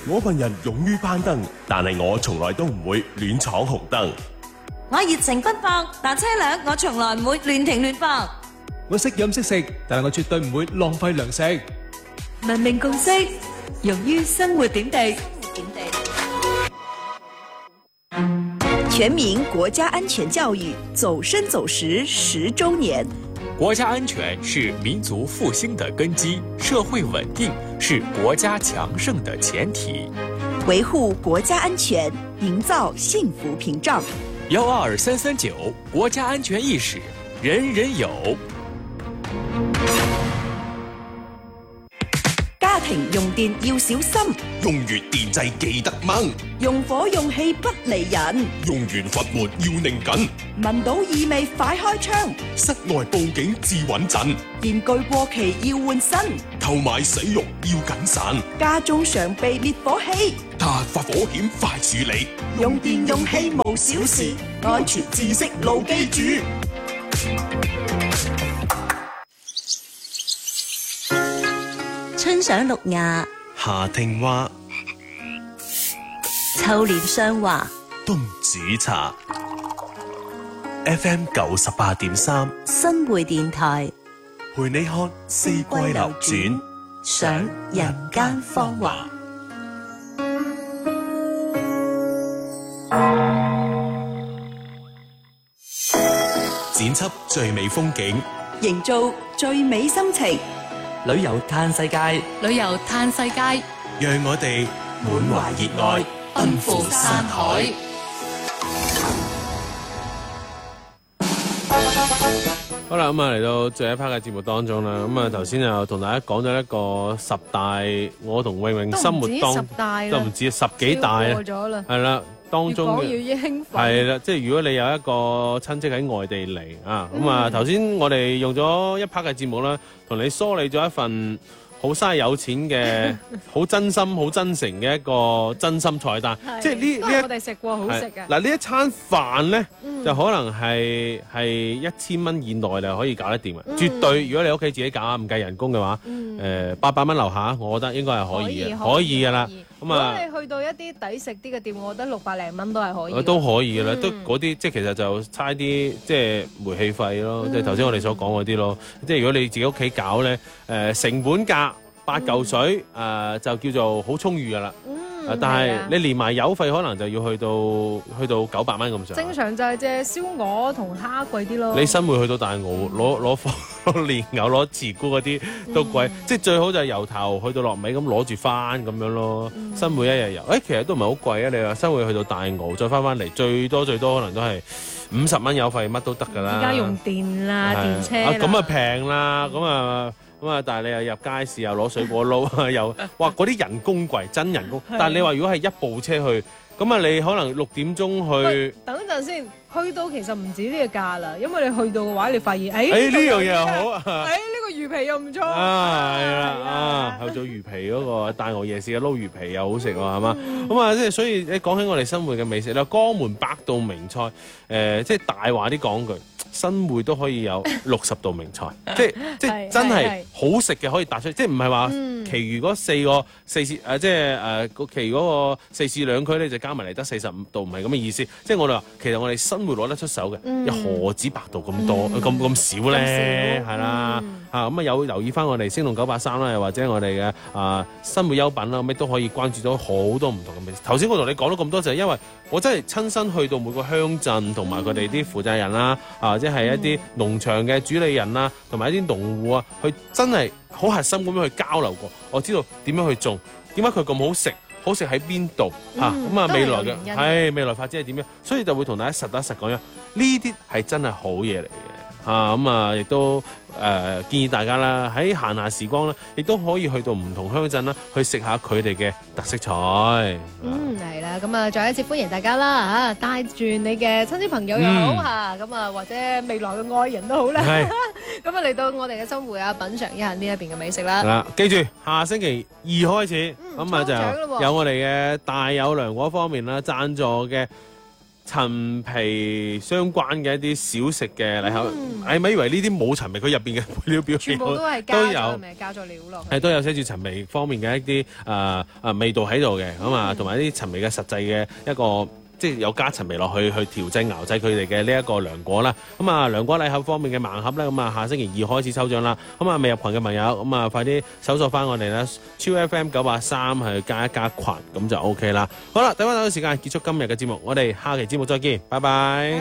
我份人勇於攀登，但係我從來都唔會亂闖紅燈。 我熱情奔放，但車輛我從來唔會亂停亂放。 我識飲識食，但係我絕對唔會浪費糧食。 文明共識，用於生活點滴。 全民國家安全教育走深走實10週年。 國家安全是民族復興的根基，社會穩定是國家強盛的前提。 維護國家安全，營造幸福屏障。 12339，國家安全意識，人人有。 家庭用電要小心， 用完電掣記得掹， 用火用氣不離人， 用完閥門要擰緊， 聞到異味快開窗， 室外報警至穩陣， 電具過期要換新， 購買使用要謹慎， 家中常備滅火器， 突發火險快處理， 用電用氣無小事，安全知識牢記住。 春賞綠芽， 夏聽蛙， 秋戀霜華， 冬煮茶。FM 98.3， 新會電台， 陪你看四季流轉， 賞人間芳華。 剪輯最美風景， 營造最美心情， 旅遊嘆世界， 旅遊嘆世界， 讓我哋滿懷熱愛，奔赴山海。 好啦，咁啊嚟到最後一 part 嘅節目當中啦，咁啊頭先又同大家講咗一個10大，我同詠詠生活當都唔止10幾大啊，係啦，當中嘅越興奮係啦，即係如果你有一個親戚喺外地嚟啊，咁啊頭先我哋用咗一 part 嘅節目啦，同你梳理咗一份好嘥有錢嘅、好真心、好真誠嘅一個真心菜單，即係呢我哋食過好食嘅。 嗱呢一餐飯咧，就可能係1000蚊以內就可以搞得掂嘅，絕對。如果你屋企自己搞唔計人工嘅話，800蚊樓下，我覺得應該係可以嘅，可以㗎啦。咁啊， 如果你去到一啲抵食啲嘅店，我覺得600零蚊都係可以。 都可以㗎啦，都嗰啲即係其實就差啲即係煤氣費咯，即係頭先我哋所講嗰啲咯。即係如果你自己屋企搞咧，成本價8嚿水就叫做好充裕㗎啦。但係你連埋油費可能就要去到900蚊咁上。 正常就係隻燒鵝同蝦貴啲咯。 你新會去到大澳攞蓮藕攞慈菇嗰啲都貴，即係最好就係由頭去到落尾咁攞住翻咁樣咯。新會一日遊，其實都唔係好貴啊！你話新會去到大澳再翻嚟，最多可能都係50蚊油費乜都得㗎啦。 而家用電啦，電車啦。 咁啊平啦，咁啊，但係你又入街市又攞水果撈又哇嗰啲人工貴，真人工。但係你話如果係一部車去，咁啊你可能6點鐘去。 等陣先，去到其實唔止呢個價啦，因為你去到嘅話，你發現呢樣嘢又好呢個魚皮又唔錯係啦去咗魚皮嗰個大澳夜市嘅撈魚皮又好食喎，係嘛？咁啊，即係所以你講起我哋新會嘅美食咧，江門百道名菜，即係大話啲講句。新會都可以有60道名菜，即係真係好食嘅可以達出，即係唔係話其餘嗰4個4市即係其餘嗰個4市2區咧就加埋嚟得45道，唔係咁嘅意思。即係我哋話其實我哋新會攞得出手嘅，又何止百道咁多咁少咧？係啦咁啊有留意翻我哋星動983啦，又或者我哋嘅新會優品啦，咩都可以關注到好多唔同嘅美食。頭先我同你講咗咁多，就係因為我真係親身去到每個鄉鎮同埋佢哋啲負責人啦即係一啲農場嘅主理人啦，同埋一啲農戶啊，佢真係好核心咁樣去交流過，我知道點樣去種，點解佢咁好食，好食喺邊度咁啊未來嘅未來發展係點樣，所以就會同大家實打實講呢啲係真係好嘢嚟嘅亦都建議大家啦，喺閒暇時光咧，亦都可以去到唔同鄉鎮啦，去食下佢哋嘅特色菜。 係啦，咁啊，再一次歡迎大家啦帶住你嘅親戚朋友又好咁啊，或者未來嘅愛人都好啦。咁啊，嚟到我哋嘅新會品嚐一下呢一邊嘅美食啦。 嗱，記住下星期2開始，咁就有我哋嘅大有良嗰方面啦，贊助嘅陳皮相關嘅一啲小食嘅禮盒，係咪以為呢啲冇陳皮？佢入邊嘅配料表全部都係加咗係咪加咗料落去？ 係都有寫住陳皮方面嘅一啲味道喺度嘅，咁啊同埋啲陳皮嘅實際嘅一個。即係有加陳皮落去調製熬製佢哋嘅呢一個涼果啦。咁啊涼果禮盒方面嘅盲盒咧，咁啊下星期2開始抽獎啦。咁啊未入群嘅朋友，咁啊快啲搜索翻我哋啦，超 FM 983去加一加群，咁就 OK 啦。好啦，等翻等個時間結束今日嘅節目，我哋下期節目再見，拜拜。